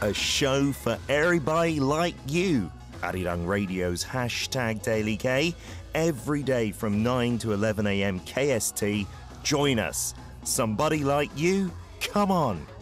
a show for everybody like you. Arirang Radio's hashtag Daily K, every day from 9 to 11 a.m. KST. Join us. Somebody like you? Come on.